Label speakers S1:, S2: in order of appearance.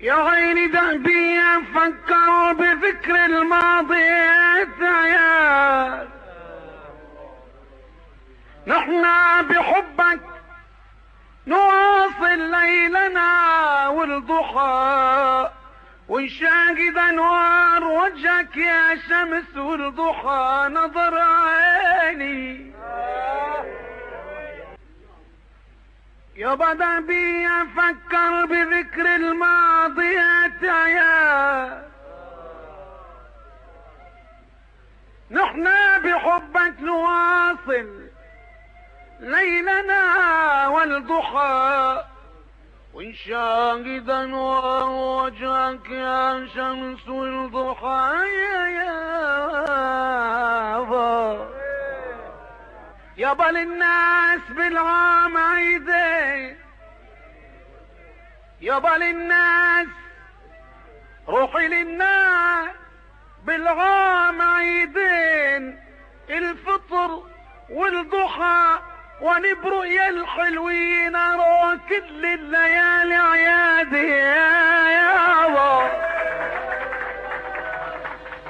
S1: يا غير دهبي فكروا بذكر الماضي يا نحن بحبك نواصل ليلنا والضحى ونشاهد انوار وجهك يا شمس والضحى نظر عيني يا بدأبي افكر بذكر الماضيات يا نحن بحبك نواصل ليلنا والضحى ونشاهد انوار وجهك يا شمس والضحى يا بل الناس بالعام عيدين يا بل الناس روحي للناس بالعام عيدين الفطر والضحى ونبرق يا الحلوين اروى كل الليالي